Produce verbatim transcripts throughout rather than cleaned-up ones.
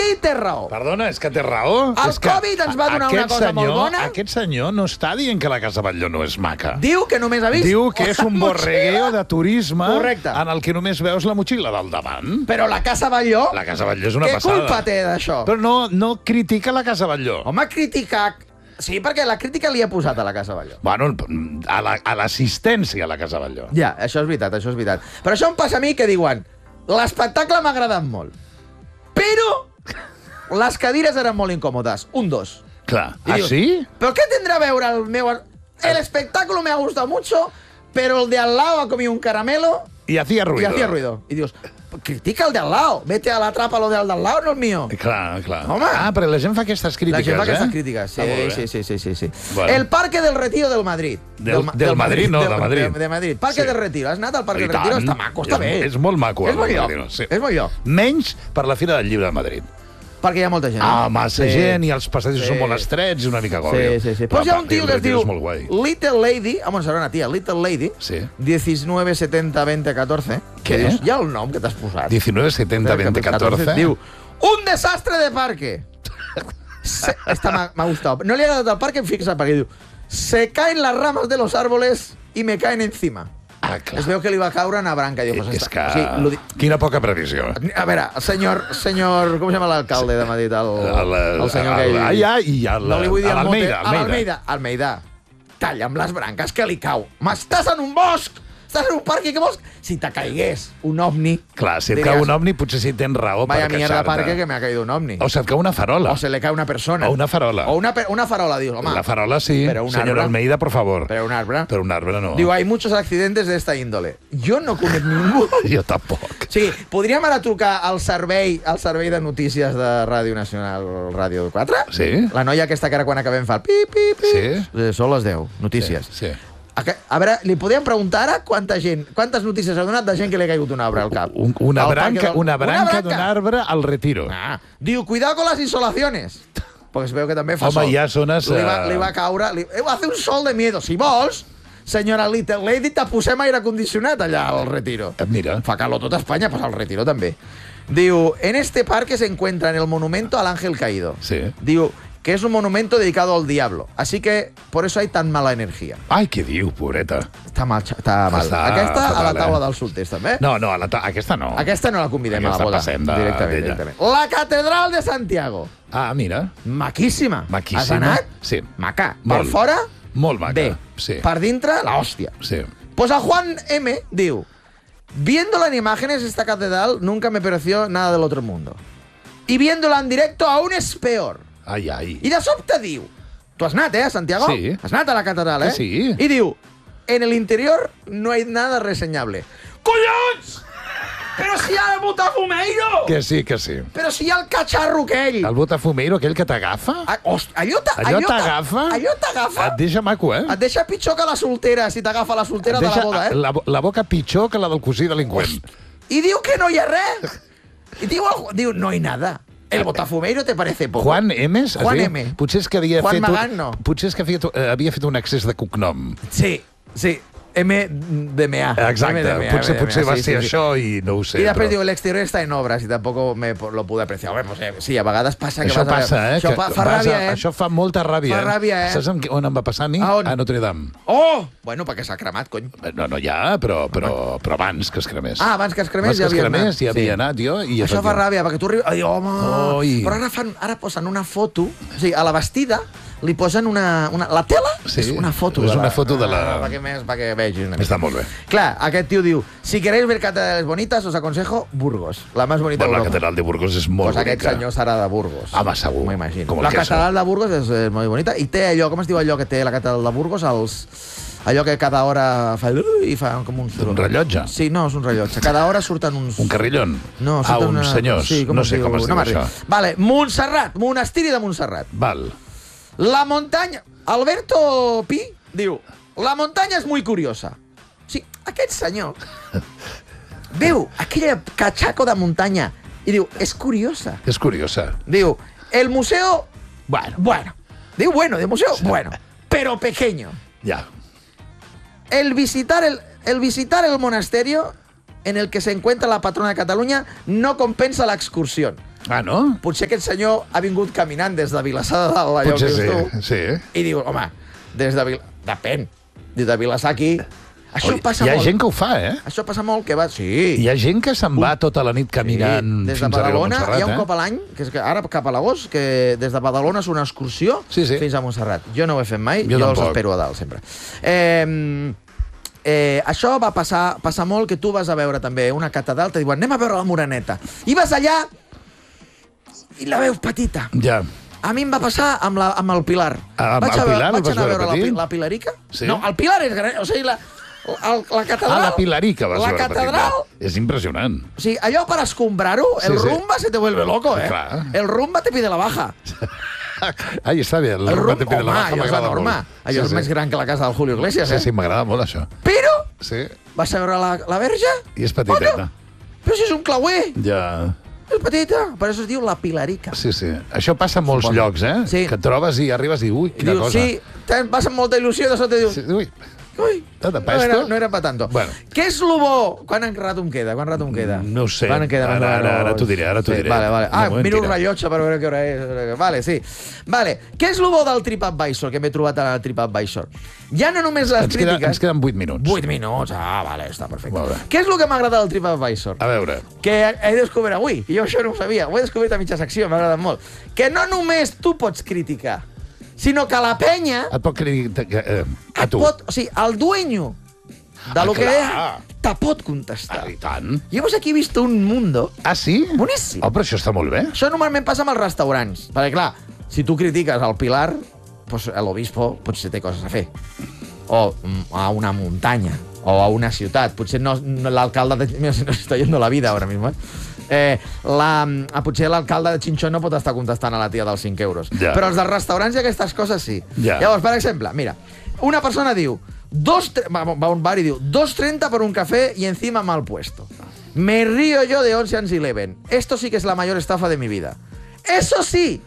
Covid té raó. Perdona, és que té raó. El és que Covid ens va donar una cosa senyor, molt bona. Aquest senyor no està dient que la Casa Batlló no és maca. Diu que només ha vist... Diu que és un borregueo de turisme. Correcte. En el que només veus la motxilla del davant. Però la Casa Batlló... La Casa Batlló és una què passada. Què culpa té d'això? Però no, no critica la Casa Batlló. Home, criticar... Sí, perquè la crítica li ha posat a la Casa Batlló. Bueno, a l'assistència a la Casa Batlló. Ja, això és veritat, això és veritat. Però això em passa a mi que diuen l'espectacle m'ha agradat molt, però les cadires eren molt incòmodes. Un, dos. Clar. I Ah, dius, sí? ¿Pero qué tendrá a ver el meu... El espectáculo me ha gustado mucho, pero el de al lado ha comido un caramelo... Y hacía ruido. Y hacía ruido. Y dius, critica el de al lado. Vete a la trapa lo de al de al lado, no el mío. Clar, clar. Home. Ah, però la gent fa aquestes crítiques, La gent fa eh? aquestes crítiques, sí, Ah, molt bé. sí, sí, sí, sí, sí. Bueno. El Parque del Retiro del Madrid. Del- Ma- del Madrid, no, de Madrid. De, de Madrid. Parque Sí. del Retiro. Has anat al Parque I del Retiro? tant. Està maco, està És- bé. És molt maco. És molt el lloc. Retiro, sí. És molt lloc. Menys per la Fira del Llibre de Madrid. Perquè hi ha molta gent. Ah, massa Sí. gent i els passadissos Sí. són molt estrets i una mica Sí, gòbio. sí, sí. Però Pues hi ha a un part, tio el que es Retiro diu és molt guai. Little Lady, a Montserrat, tia, Little Lady, Sí. diecinueve setenta veinte catorze. Què? Que dius, hi ha el nom que t'has posat. diecinueve setenta veinte catorze. Diu, un desastre de parque. Se, esta m'ha m'ha gustat. No li ha agradat el parque, fixa, perquè diu, se caen las ramas de los árboles y me caen encima. Ah, clar. Es veu que li va caure una branca. Diu, pues És esta- que... o sigui, lo di- Quina poca previsió. A veure, el senyor, senyor... Com es llama l'alcalde de Madrid? El, El- el senyor el- que... Ah, ja, i el- No li vull dir el mote. l'Almeida, A l'Almeida. Almeida. Talla amb les branques que li cau. M'estàs en un bosc! Estàs en un parc i què vols? Si te caigués un ovni... Clar, si et diries, cau un ovni, potser sí tens raó per Vaya mierda queixar-te. parque que me ha caído un ovni. O se't cau una farola. O se le cae una persona. O una farola. O una, pe- una farola, dius, home. La farola sí. Pero un Señor arbre. Almeida, por favor. Pero un arbre. Pero un arbre no. Diu, hay muchos accidentes de esta índole. Jo no conec ningú. Jo tampoc. Sí, podríem ara trucar al servei al servei de notícies de Ràdio Nacional, Ràdio quatre? Sí. La noia aquesta que ara quan acabem fa el pi, pi, pi. Sí. Eh, Són les deu, notícies. Sí, sí. A, que, a veure, li podíem preguntar ara quanta gent, quantes notícies ha donat de gent que li ha caigut un arbre al cap. Un, una, Al branca, parque del- una branca d'un branca. arbre al retiro. Ah, diu, cuidado con las insolaciones. Perquè es veu que també fa Home, sol. hi ha zones, Li va, eh, li va caure... Li, eh, hace un sol de miedo. Si vols, senyora Little Lady, te posem aire condicionat allà al retiro. Eh, Mira. Fa calor tota Espanya, pues al retiro també. Diu, en este parque se encuentra en el monumento al ángel caído. Sí. Diu, que es un monumento dedicado al diablo. Así que por eso hay tan mala energía. Ai, què diu, pobreta? Està mal. Està mal. Està Aquesta a la fatal, taula eh? dels solters, també. No, no, a la ta aquesta no. Aquesta no la convidem Aquesta a la boda. passem de- directament, d'ella. directament. La catedral de Santiago. Ah, mira. Maquíssima. Maquíssima. Has anat? Sí. Maca. Molt. Per fora, Molt maca. bé. Sí. Per dintre, la hòstia. Sí. Pues a Juan M. diu, viéndola en imágenes, esta catedral nunca me pareció nada del otro mundo. Y viéndola en directo aún es peor. Ai, ai. I de sobte diu, tu has anat, eh, a Santiago? Sí. Has anat a la catedral, eh? Que sí. I diu, en el interior no hay nada reseñable. Collons! Però si hi ha el Botafumeiro! Que sí, que sí. Però si hi ha el catxarro aquell! El botafumeiro, aquell que t'agafa, Ah, host, allò t'a- allò allò t'a- t'agafa, Allò t'agafa? et deixa maco, eh? Et deixa pitjor que la soltera, si t'agafa la soltera Et de la deixa boda, eh? la, la boca pitjor que la del cosí delinqüent. I diu que no hi ha res. I diu, diu no hay nada. El Botafumeiro te parece poco. Juan M. es Juan diu? M. Potser és que havia Juan fet... Magán, un, no. Potser és que havia, eh, havia fet un excés de cognom. Sí, sí. M de M A. Exacte. M de M A, potser M de M A, potser va sí, ser sí, sí. això i no ho sé. I després però... diu, el exterior està en obras i tampoc me lo pude apreciar. Home, pues, eh, sí, a vegades passa que Això vas a... passa, eh? Això que fa, fa vas ràbia, a, eh? Això fa molta ràbia. Fa ràbia, eh? Saps amb qui- on em va passar a mi? A on? A Notre Dame. Oh! Bueno, perquè s'ha cremat, cony. No, no, ja, però, però, però abans que es cremés. Ah, abans que es cremés abans ja que es havia cremés, anat. ja havia Sí. anat jo. I Això fa ràbia, perquè tu arribes... Ai, home! Oi. Però ara, fan, ara posen una foto... O sigui, a la vestida li posen una... una la tela Sí, és una foto. és de la, una foto de la- Ah, perquè, més, perquè vegis una mica. Està molt bé. Clar, aquest tio diu, si queréis ver catedrales bonitas, os aconsejo Burgos, la más bonita Bueno, de la Europa. catedral de Burgos és molt Pues aquest bonica. senyor serà de Burgos. Home, segur. M'ho imagino. Com el La queso. catedral de Burgos és, és molt bonita i té allò, com es diu allò que té la catedral de Burgos? Els, allò que cada hora fa... I fa com un... Un rellotge? Sí, no, és un rellotge. Cada hora surten uns... Un carrillón? No, ah, surten uns una... senyors. Sí, com no es sé diu? com es diu m'arriba. això. Vale, Montserrat, monastiri de Montserrat. Val. La muntanya... Alberto Pi diu, la muntanya és muy curiosa. Sí, aquest senyor veu aquella cachaco de muntanya i diu, és curiosa. És curiosa. Diu, el museo... Bueno, Bueno. Diu, bueno, de museo, bueno, pero pequeño. ja. El visitar el, el visitar el monasterio en el que se encuentra la patrona de Cataluña no compensa la excursión. Ah, no? Potser aquest senyor ha vingut caminant des de Vilassar de Dalt, allò Potser que dius sí, tu, sí. i diu, home, des de Vil... Depèn. Des de Vilassar aquí... Això Oi, passa hi ha molt. gent que ho fa, eh? Això passa molt, que va... Sí. Hi ha gent que se'n va tota la nit caminant Sí, des de fins a arribar a Badalona Montserrat, hi ha un eh? cop a l'any, que és que ara cap a l'agost, que des de Badalona és una excursió Sí, sí. fins a Montserrat. Jo no ho he fet mai, Jo jo, els tampoc. espero a dalt, sempre. Eh, eh, això va passar, passar molt, que tu vas a veure també una catedral, te diuen, anem a veure la Moreneta. I vas allà i la veus petita. Ja. A mi em va passar amb, la, amb el Pilar. Ah, amb vaig el a veure, Pilar el vaig vas anar a veure veure la, petit? Pi- la Pilarica. Sí? No, el Pilar és gran, o sigui, la, el, la catedral... Ah, la Pilarica vas la veure catedral, petita. És impressionant. o sigui, allò per escombrar-ho, Sí, el sí. rumba se te vuelve loco, eh? Clar. El rumba te pide la baja. Ai, està bé. El, El rumba rumba, te pide la home, baja, allò és la m'agrada norma. molt. Allò és més gran que la casa del Julio Iglesias, Sí, eh? sí, m'agrada molt, això. Però Sí. vas a veure la, la verge? I és petiteta. Coño, però si és un clauer, Ja. és petita. Per això es diu la Pilarica. Sí, sí. Això passa a molts Suposo. llocs, eh? Sí. Que et trobes i arribes i, ui, I quina dius, cosa. sí, te- vas amb molta il·lusió, de sobte dius, Sí, ui, ui, Tata, pa no era, esto? no era pa tanto. Bueno. Què és lo bo? Quan en rato em queda? Quan rato em queda? No ho sé. Quan em queda? Ara, Més o ara, menos? ara t'ho diré, ara t'ho Sí, diré. Vale, vale. De Ah, moment miro el tira. rellotge per veure què hora és. Vale, sí. Vale. Què és lo bo del TripAdvisor, que m'he trobat a TripAdvisor? Ja no només les Ens, queda, crítiques... ens queden vuit minuts. vuit minuts. Ah, vale, està perfecte. Molt bé. Què és el que m'ha agradat del TripAdvisor? A veure, Que he descobert avui, i jo això no ho sabia, ho he descobert a mitja secció, m'ha agradat molt. Que no només tu pots criticar, sinó que la penya et pot criticar eh, a et tu. pot... O sigui, el dueño de Ah, lo que clar. és, te pot contestar. Ah, i tant. Jo vos aquí he vist un mundo Ah, sí? boníssim. Oh, però això està molt bé. Això normalment passa amb els restaurants. Perquè, clar, si tu critiques al Pilar, pues, l'obispo potser té coses a fer. O mm, a una muntanya, o a una ciutat. Potser no, no l'alcalde de... Mira, se nos está yendo la vida ahora mismo, eh? Eh, la, a, potser l'alcalde de Chinchón no pot estar contestant a la tia dels cinc euros. Ja. Però els dels restaurants i aquestes coses sí. Ja. Llavors, per exemple, mira, una persona diu, dos, tre- va, va a un bar y diu, dos treinta por un café y encima mal puesto. Me río yo de Ocean's Eleven. Esto sí que es la mayor estafa de mi vida. Eso sí,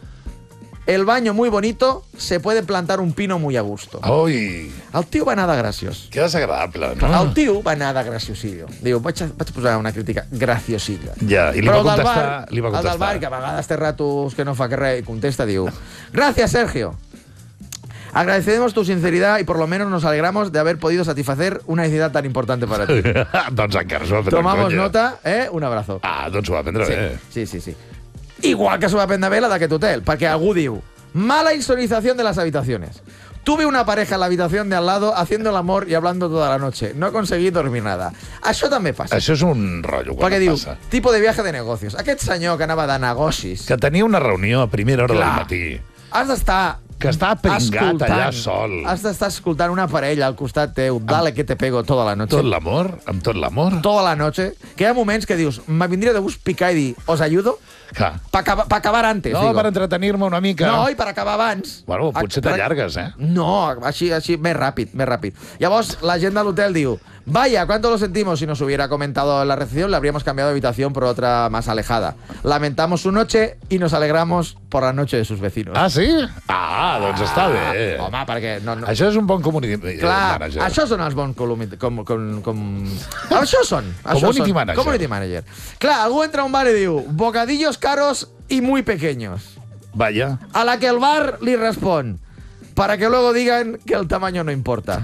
el baño muy bonito, se puede plantar un pino muy a gusto. Ui, El tio va anar de graciós. que desagradable, no? El tio va anar de graciosillo. Diu, vaig, a, vaig posar una crítica graciosilla. Ja, i li Però va el del contestar- bar, li va El del contestar. bar, que a vegades té ratos que no fa que res, i contesta, diu, gracias, Sergio. Agradecemos tu sinceridad y por lo menos nos alegramos de haber podido satisfacer una necesidad tan importante para ti. doncs encara s'ho va prendre Tomamos conya. nota, eh? Un abrazo. Ah, doncs s'ho va prendre Sí, bé. sí, sí, sí. Igual que s'ho va prendre bé la d'aquest hotel, perquè algú diu, mala insonorización de las habitaciones. Tuve una pareja en la habitación de al lado haciendo el amor y hablando toda la noche. No conseguí dormir nada. Això també passa. Això és un rotllo quan Perquè diu, passa. tipo de viaje de negocios. Aquest senyor que anava de negocis, Que tenia una reunió a primera hora Clar. del matí. has d'estar Que està pringat escoltant, allà sol. Has d'estar escoltant una parella al costat teu, dale que te pego toda la noche. Tot l'amor, amb tot l'amor. Toda la noche. Que hi ha moments que dius, me vindria de gust picar i dir, os ayudo? Clar. Pa acabar, pa acabar antes, No, digo. per entretenir-me una mica. No, i per acabar abans. Bueno, potser Per- t'allargues, eh? No, així, així, més ràpid, més ràpid. Llavors, la gent de l'hotel diu, vaya, cuánto lo sentimos, si nos hubiera comentado en la recepción, le habríamos cambiado de habitación por otra más alejada. Lamentamos su noche y nos alegramos por la noche de sus vecinos. Ah, sí? Ah, doncs està bé. Home, perquè... No, no... Això és un bon community Clar, manager. això són els bons columi- com, com, com... Això són. Això Community són. manager. Community manager. Clar, algú entra a un bar i diu, bocadillos caros y muy pequeños. Vaya. A la que el bar li respon, para que luego digan que el tamaño no importa.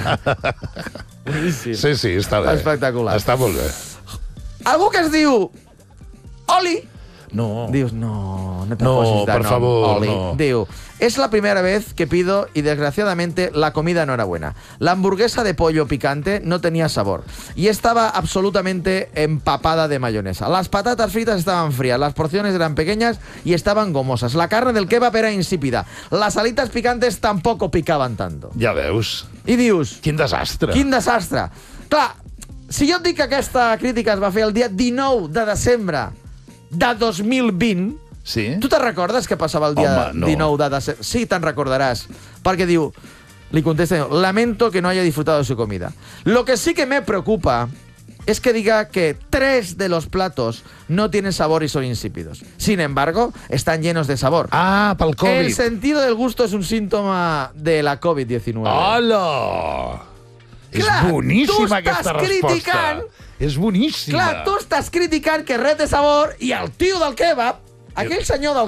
Boníssim. Sí, sí, està bé. Espectacular. Està molt bé. Algú que es diu Oli. No. Dius, no, no te No, posis de por nom, favor, Oli. no. Diu, es la primera vez que pido y desgraciadamente la comida no era buena. La hamburguesa de pollo picante no tenía sabor y estaba absolutamente empapada de mayonesa. Las patatas fritas estaban frías, las porciones eran pequeñas y estaban gomosas. La carne del kebab era insípida. Las alitas picantes tampoco picaban tanto. Ja veus. I dius, Quin desastre. quin desastre. Clar, si jo et dic que aquesta crítica es va fer el dia dinou de desembre de dos mil vint, Sí? tu te recordes què passava el dia Home, no. dinou de desembre? Sí, te'n recordaràs. Perquè diu, li contesta, lamento que no haya disfrutado de su comida. Lo que sí que me preocupa es que diga que tres de los platos no tienen sabor y son insípidos. Sin embargo, están llenos de sabor. Ah, pel Covid. El sentido del gusto es un síntoma de la covid diecinueve. Hola! Clar, és boníssima tu estàs aquesta resposta. criticant- És boníssima. Clar, tu estàs criticant que res de sabor i el tio del kebab Aquell senyor del